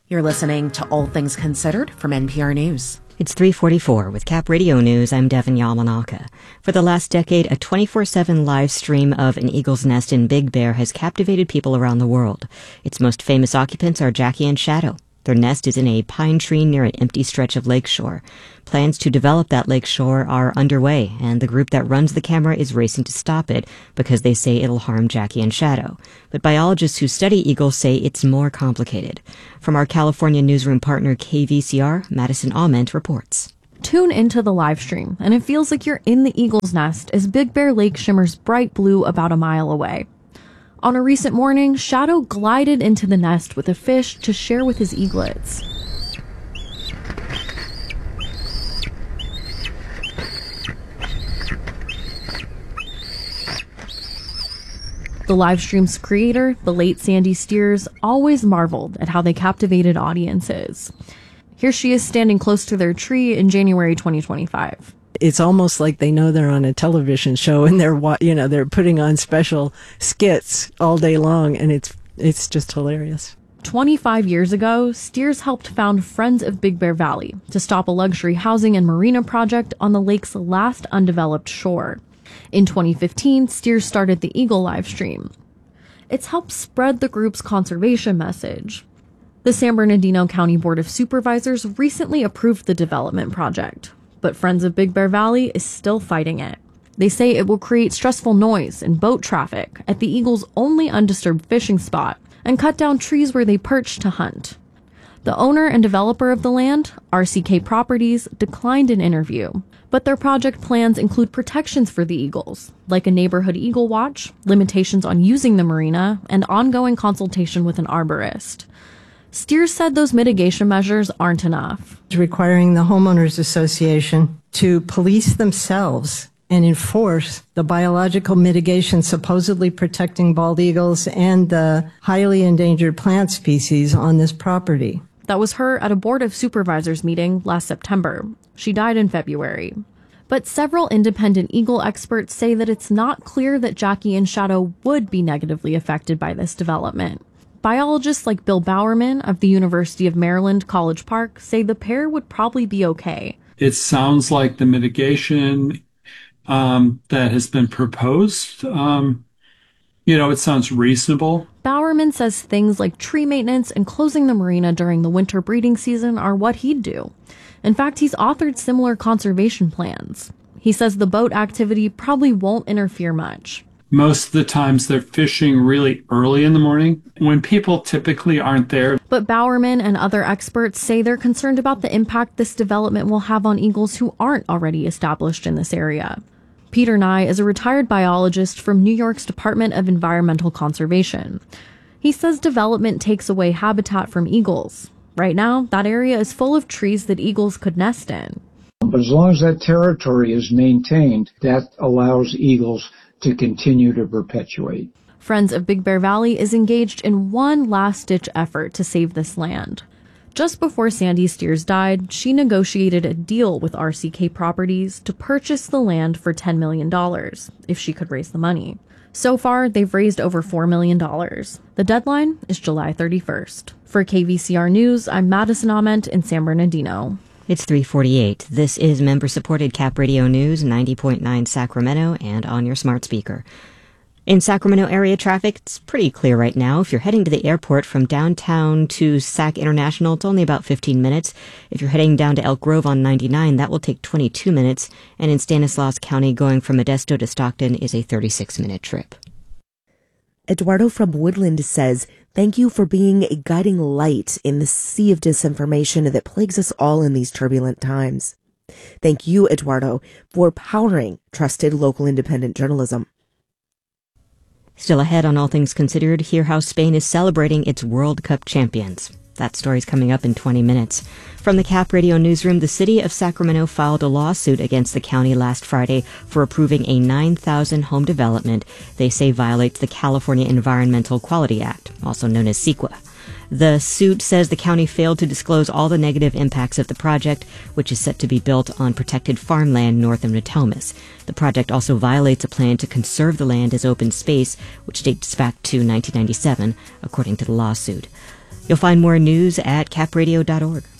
You're listening to All Things Considered from NPR News. It's 3:44 with Cap Radio News. I'm Devin Yamanaka. For the last decade, a 24/7 live stream of an eagle's nest in Big Bear has captivated people around the world. Its most famous occupants are Jackie and Shadow. Their nest is in a pine tree near an empty stretch of lakeshore. Plans to develop that lakeshore are underway, and the group that runs the camera is racing to stop it because they say it'll harm Jackie and Shadow. But biologists who study eagles say it's more complicated. From our California newsroom partner KVCR, Madison Ament reports. Tune into the live stream, and it feels like you're in the eagle's nest as Big Bear Lake shimmers bright blue about a mile away. On a recent morning, Shadow glided into the nest with a fish to share with his eaglets. The live stream's creator, the late Sandy Steers, always marveled at how they captivated audiences. Here she is standing close to their tree in January 2025. It's almost like they know they're on a television show and they're putting on special skits all day long, and it's just hilarious. 25 years ago, Steers helped found Friends of Big Bear Valley to stop a luxury housing and marina project on the lake's last undeveloped shore. In 2015, Steers started the Eagle live stream. It's helped spread the group's conservation message. The San Bernardino County Board of Supervisors recently approved the development project, but Friends of Big Bear Valley is still fighting it. They say it will create stressful noise and boat traffic at the eagle's only undisturbed fishing spot and cut down trees where they perch to hunt. The owner and developer of the land, RCK Properties, declined an interview, but their project plans include protections for the eagles, like a neighborhood eagle watch, limitations on using the marina, and ongoing consultation with an arborist. Steers said those mitigation measures aren't enough. Requiring the homeowners association to police themselves and enforce the biological mitigation supposedly protecting bald eagles and the highly endangered plant species on this property. That was her at a Board of Supervisors meeting last September. She died in February. But several independent eagle experts say that it's not clear that Jackie and Shadow would be negatively affected by this development. Biologists like Bill Bowerman of the University of Maryland College Park say the pair would probably be okay. It sounds like the mitigation that has been proposed, it sounds reasonable. Bowerman says things like tree maintenance and closing the marina during the winter breeding season are what he'd do. In fact, he's authored similar conservation plans. He says the boat activity probably won't interfere much. Most of the times they're fishing really early in the morning when people typically aren't there. But Bowerman and other experts say they're concerned about the impact this development will have on eagles who aren't already established in this area. Peter Nye is a retired biologist from New York's Department of Environmental Conservation. He says development takes away habitat from eagles. Right now, that area is full of trees that eagles could nest in. But as long as that territory is maintained, that allows eagles to continue to perpetuate. Friends of Big Bear Valley is engaged in one last-ditch effort to save this land. Just before Sandy Steers died, she negotiated a deal with RCK Properties to purchase the land for $10 million, if she could raise the money. So far, they've raised over $4 million. The deadline is July 31st. For KVCR News, I'm Madison Ament in San Bernardino. It's 3:48. This is member-supported Cap Radio News, 90.9 Sacramento, and on your smart speaker. In Sacramento area traffic, it's pretty clear right now. If you're heading to the airport from downtown to Sac International, it's only about 15 minutes. If you're heading down to Elk Grove on 99, that will take 22 minutes. And in Stanislaus County, going from Modesto to Stockton is a 36-minute trip. Eduardo from Woodland says, "Thank you for being a guiding light in the sea of disinformation that plagues us all in these turbulent times. Thank you, Eduardo, for powering trusted local independent journalism." Still ahead on All Things Considered, hear how Spain is celebrating its World Cup champions. That story's coming up in 20 minutes. From the Cap Radio newsroom, the city of Sacramento filed a lawsuit against the county last Friday for approving a 9,000 home development they say violates the California Environmental Quality Act, also known as CEQA. The suit says the county failed to disclose all the negative impacts of the project, which is set to be built on protected farmland north of Natomas. The project also violates a plan to conserve the land as open space, which dates back to 1997, according to the lawsuit. You'll find more news at capradio.org.